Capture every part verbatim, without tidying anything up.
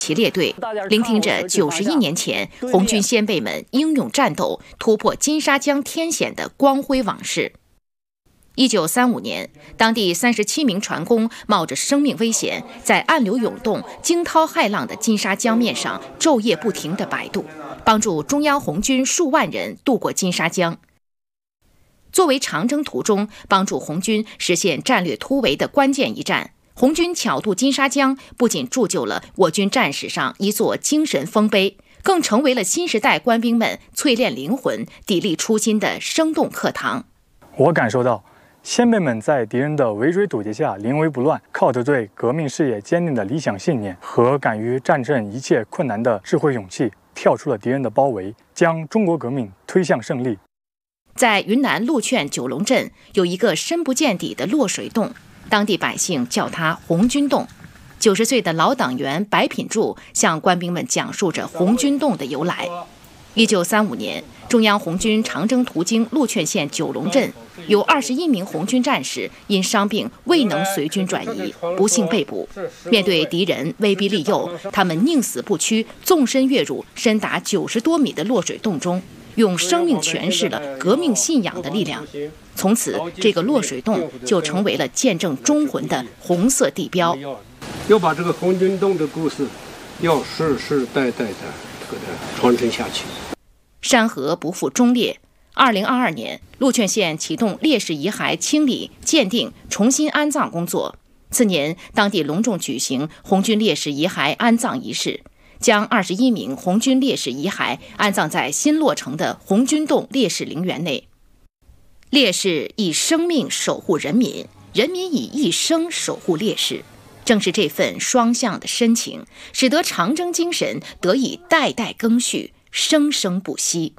其列队，聆听着九十一年前红军先辈们英勇战斗、突破金沙江天险的光辉往事。一九三五年，当地三十七名船工冒着生命危险，在暗流涌动、惊涛骇浪的金沙江面上昼夜不停地摆渡，帮助中央红军数万人渡过金沙江。作为长征途中帮助红军实现战略突围的关键一战，红军巧渡金沙江不仅铸就了我军战史上一座精神丰碑，更成为了新时代官兵们淬炼灵魂、砥砺初心的生动课堂。 我感受到先辈们在敌人的围追堵截下临危不乱，靠着对革命事业坚定的理想信念和敢于战胜一切困难的智慧勇气，跳出了敌人的包围，将中国革命推向胜利。 在云南鹿劝九龙镇有一个深不见底的落水洞，当地百姓叫它红军洞。九十岁的老党员白品柱向官兵们讲述着红军洞的由来。一九三五年，中央红军长征途经鹿劝县九龙镇，有二十一名红军战士因伤病未能随军转移，不幸被捕。面对敌人威逼利诱，他们宁死不屈，纵身跃入深达九十多米的落水洞中，用生命诠释了革命信仰的力量。从此，这个落水洞就成为了见证忠魂的红色地标。 要把这个红军洞的故事，要世世代代的这个传承下去。 山河不负忠烈。二零二二年，鹿劝县启动烈士遗骸清理、鉴定、重新安葬工作。次年，当地隆重举行红军烈士遗骸安葬仪式，将二十一名红军烈士遗骸安葬在新落成的红军洞烈士陵园内。烈士以生命守护人民，人民以一生守护烈士。正是这份双向的深情，使得长征精神得以代代更续，生生不息。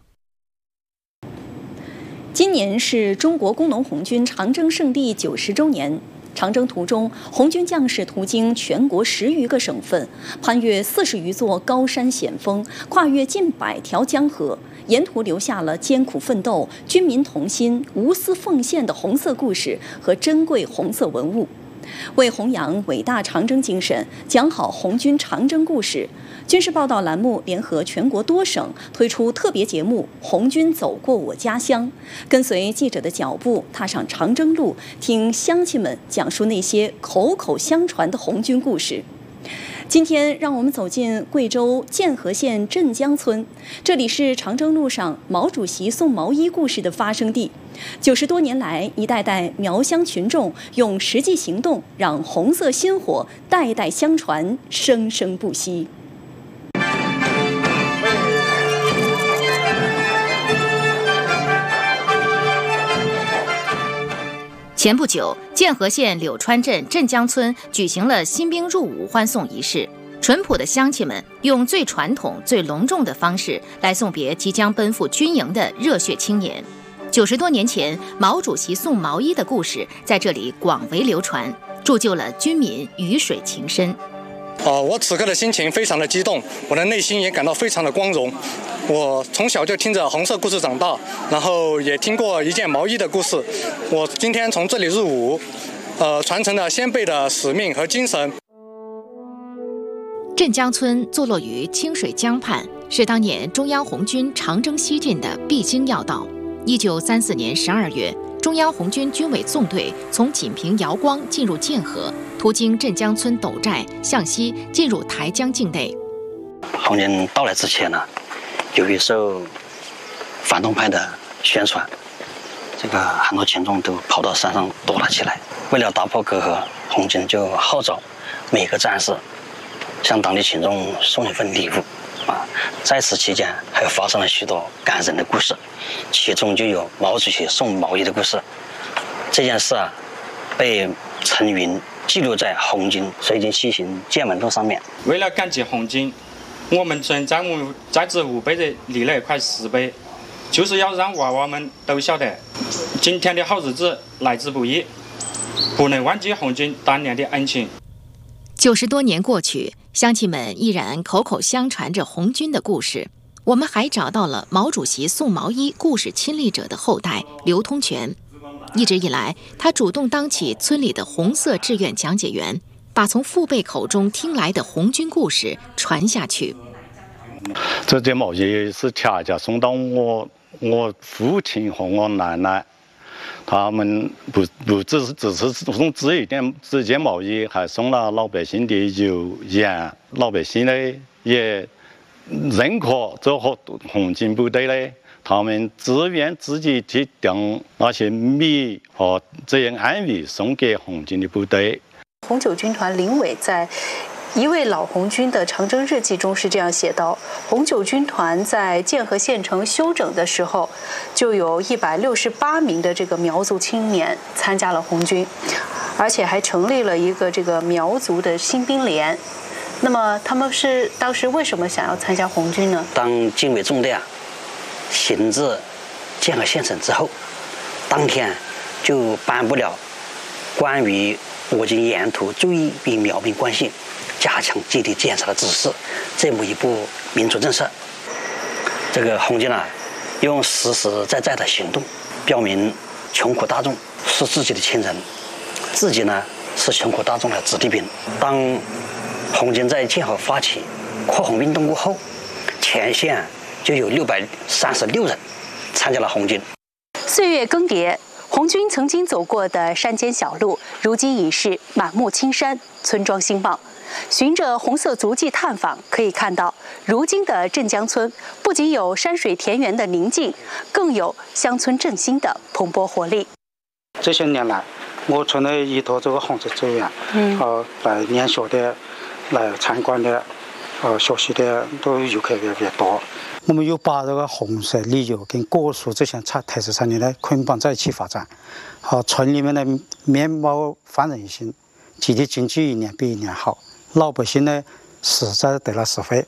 今年是中国工农红军长征胜利九十周年。长征途中，红军将士途经全国十余个省份，攀越四十余座高山险峰，跨越近百条江河，沿途留下了艰苦奋斗、军民同心、无私奉献的红色故事和珍贵红色文物。为弘扬伟大长征精神，讲好红军长征故事，军事报道栏目联合全国多省推出特别节目《红军走过我家乡》，跟随记者的脚步，踏上长征路，听乡亲们讲述那些口口相传的红军故事。今天，让我们走进贵州建和县镇江村，这里是长征路上毛主席送毛衣故事的发生地。九十多年来，一代代苗乡群众用实际行动，让红色薪火代代相传，生生不息。 前不久，建和县柳川镇镇江村举行了新兵入伍欢送仪式。淳朴的乡亲们用最传统、最隆重的方式来送别即将奔赴军营的热血青年。九十多年前，毛主席送毛衣的故事在这里广为流传，铸就了军民鱼水情深。 呃，我此刻的心情非常的激动，我的内心也感到非常的光荣。我从小就听着红色故事长大，然后也听过一件毛衣的故事。我今天从这里入伍，呃，传承了先辈的使命和精神。 镇江村坐落于清水江畔，是当年中央红军长征西进的必经要道。一九三四年十二月，中央红军军委纵队从锦屏瑶光进入建和，途经镇江村斗寨，向西进入台江境内。 红军到来之前呢，由于受反动派的宣传，这个很多群众都跑到山上躲了起来。为了打破隔阂，红军就号召每个战士向当地群众送一份礼物。啊，在此期间还发生了许多感人的故事，其中就有毛主席送毛衣的故事。这件事啊，被陈云记录在红军绥靖西行剑门路上面。 为了感激红军，我们存在我在这五倍的力了快十倍，就是要让娃娃们都晓得，今天的好日子来之不易，不能忘记红军当年的恩情。 九十多年过去，乡亲们依然口口相传着红军的故事。我们还找到了毛主席送毛衣故事亲历者的后代刘通全。一直以来，他主动当起村里的红色志愿讲解员， 把从父辈口中听来的红军故事传下去。 这件毛衣是恰恰送到我我父亲和我奶奶，他们不不只是只是送这一件这件毛衣，还送了老百姓的油盐，老百姓呢也认可这和红军部队呢。他们自愿自己去将那些米和这些安米送给红军的部队。 红九军团林伟在一位老红军的长征日记中是这样写道：红九军团在建和县城休整的时候，就有一百六十八名的这个苗族青年参加了红军，而且还成立了一个这个苗族的新兵连。那么他们是当时为什么想要参加红军呢？ 当军委中队啊行至建和县城之后，当天就颁布了关于我军沿途注意与苗民关系、加强基地检查的指示，这么一部民族政策。这个红军啊，用实实在在的行动，表明穷苦大众是自己的亲人，自己呢是穷苦大众的子弟兵。当红军在建和发起扩红运动过后，前线就有六百三十六人参加了红军。 岁月更迭，红军曾经走过的山间小路，如今已是满目青山，村庄兴旺。循着红色足迹探访，可以看到，如今的镇江村不仅有山水田园的宁静，更有乡村振兴的蓬勃活力。 这些年来，我村内依托这个红色资源，嗯，呃，来念书的、来参观的、呃学习的都游客越来越多。我们又把这个红色旅游跟果蔬这些产特色产业呢捆绑在一起发展，好，村里面的面貌焕然一新，基地经济一年比一年好，老百姓呢实在得了实惠。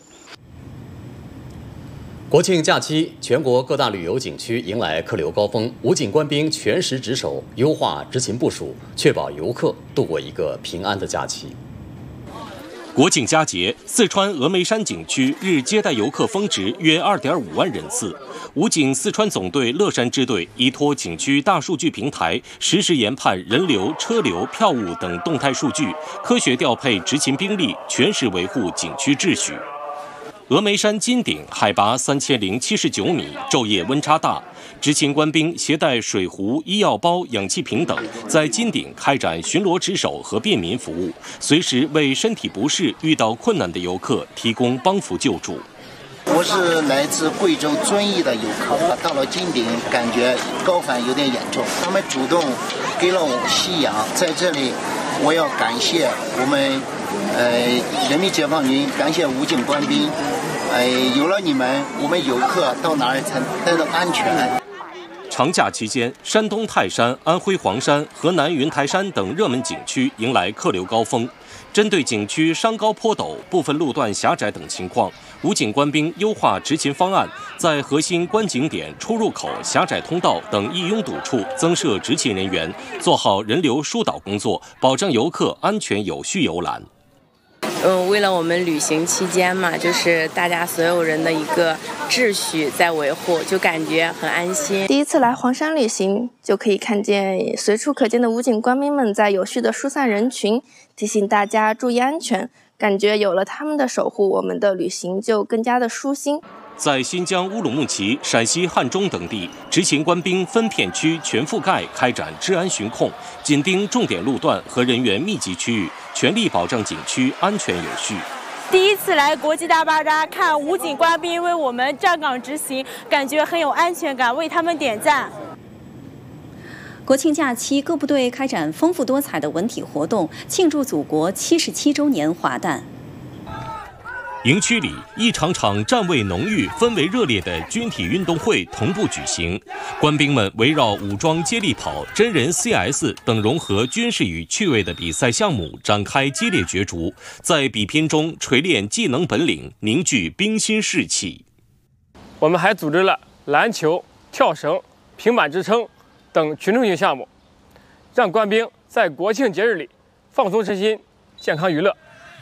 国庆假期，全国各大旅游景区迎来客流高峰，武警官兵全时值守，优化执勤部署，确保游客度过一个平安的假期。 国庆佳节，四川峨眉山景区日接待游客峰值约 二点五万人次。武警四川总队乐山支队依托景区大数据平台，实时研判人流、车流、票务等动态数据，科学调配执勤兵力，全时维护景区秩序。峨眉山金顶海拔三千零七十九米，昼夜温差大。执勤官兵携带水壶、医药包、氧气瓶等，在金顶开展巡逻值守和便民服务，随时为身体不适、遇到困难的游客提供帮扶救助。 我是来自贵州遵义的游客，到了金顶，感觉高反有点严重，他们主动给了我吸氧，在这里我要感谢我们呃人民解放军，感谢武警官兵，呃有了你们，我们游客到哪儿才待到安全。 长假期间，山东泰山、安徽黄山、河南云台山等热门景区迎来客流高峰。针对景区山高坡陡、部分路段狭窄等情况，武警官兵优化执勤方案，在核心观景点、出入口、狭窄通道等易拥堵处增设执勤人员，做好人流疏导工作，保障游客安全有序游览。 嗯，为了我们旅行期间嘛，就是大家所有人的一个秩序在维护，就感觉很安心。 第一次来黄山旅行，就可以看见随处可见的武警官兵们在有序的疏散人群，提醒大家注意安全。感觉有了他们的守护，我们的旅行就更加的舒心。 在新疆乌鲁木齐、陕西汉中等地，执勤官兵分片区全覆盖开展治安巡控，紧盯重点路段和人员密集区域，全力保障景区安全有序。 第一次来国际大巴扎，看武警官兵为我们站岗执行，感觉很有安全感，为他们点赞。 国庆假期，各部队开展丰富多彩的文体活动，庆祝祖国七十七周年华诞。 营区里，一场场站位浓郁、氛围热烈的军体运动会同步举行，官兵们围绕武装接力跑、真人 C S 等融合军事与趣味的比赛项目展开激烈角逐，在比拼中锤炼技能本领，凝聚兵心士气。 我们还组织了篮球、跳绳、平板支撑等群众性项目，让官兵在国庆节日里放松身心、健康娱乐。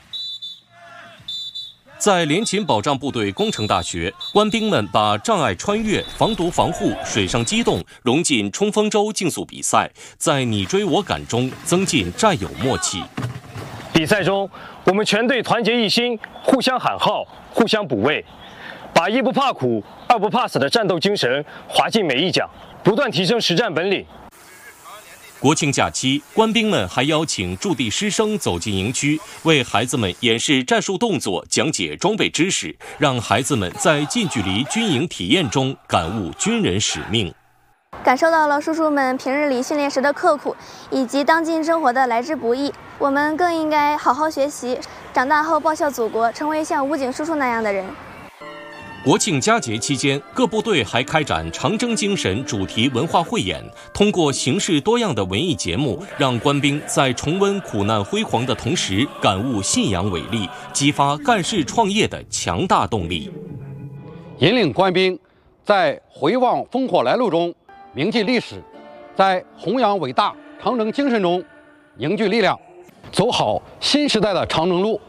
在联勤保障部队工程大学，官兵们把障碍穿越、防毒防护、水上机动融进冲锋舟竞速比赛，在你追我赶中增进战友默契。 比赛中，我们全队团结一心，互相喊号，互相补位，把一不怕苦、二不怕死的战斗精神滑进每一讲，不断提升实战本领。 国庆假期，官兵们还邀请驻地师生走进营区，为孩子们演示战术动作，讲解装备知识，让孩子们在近距离军营体验中感悟军人使命。 感受到了叔叔们平日里训练时的刻苦，以及当今生活的来之不易。我们更应该好好学习，长大后报效祖国，成为像武警叔叔那样的人。 国庆佳节期间，各部队还开展长征精神主题文化汇演，通过形式多样的文艺节目，让官兵在重温苦难辉煌的同时，感悟信仰伟力，激发干事创业的强大动力。 引领官兵在回望烽火来路中铭记历史，在弘扬伟大长征精神中凝聚力量，走好新时代的长征路。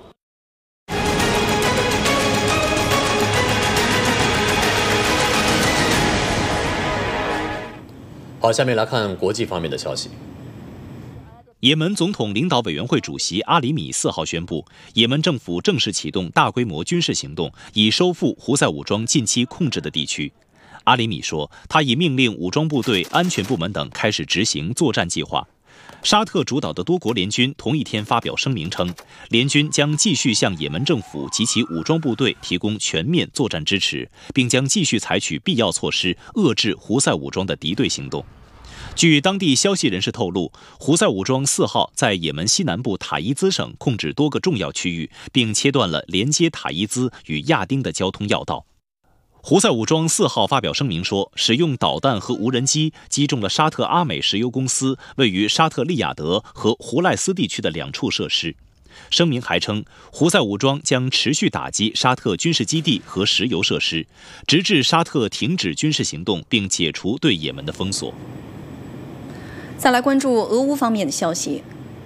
好，下面来看国际方面的消息。 也门总统领导委员会主席阿里米四号宣布，也门政府正式启动大规模军事行动，以收复胡塞武装近期控制的地区。阿里米说，他已命令武装部队、安全部门等开始执行作战计划。沙特主导的多国联军同一天发表声明称，联军将继续向也门政府及其武装部队提供全面作战支持，并将继续采取必要措施遏制胡塞武装的敌对行动。据当地消息人士透露，胡塞武装四号在也门西南部塔伊兹省控制多个重要区域，并切断了连接塔伊兹与亚丁的交通要道。胡塞武装四号发表声明说，使用导弹和无人机击中了沙特阿美石油公司位于沙特利雅得和胡赖斯地区的两处设施。声明还称，胡塞武装将持续打击沙特军事基地和石油设施，直至沙特停止军事行动并解除对也门的封锁。 再来关注俄乌方面的消息。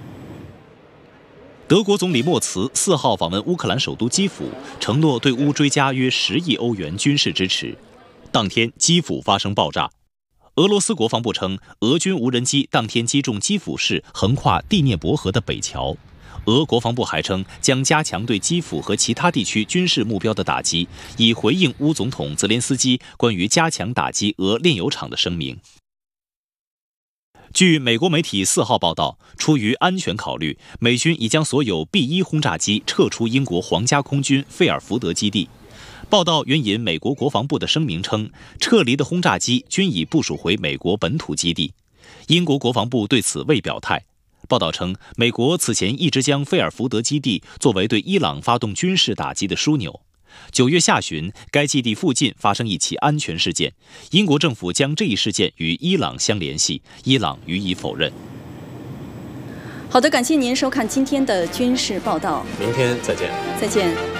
德国总理默茨四号访问乌克兰首都基辅，承诺对乌追加约十亿欧元军事支持。当天，基辅发生爆炸。俄罗斯国防部称，俄军无人机当天击中基辅市横跨第聂伯河的北桥。俄国防部还称，将加强对基辅和其他地区军事目标的打击，以回应乌总统泽连斯基关于加强打击俄炼油厂的声明。据美国媒体四号报道，出于安全考虑，美军已将所有 B 一 轰炸机撤出英国皇家空军费尔福德基地。报道援引美国国防部的声明称，撤离的轰炸机均已部署回美国本土基地。英国国防部对此未表态。报道称，美国此前一直将费尔福德基地作为对伊朗发动军事打击的枢纽。九月下旬，该基地附近发生一起安全事件，英国政府将这一事件与伊朗相联系，伊朗予以否认。 好的，感谢您收看今天的军事报道， 明天再见。 再见。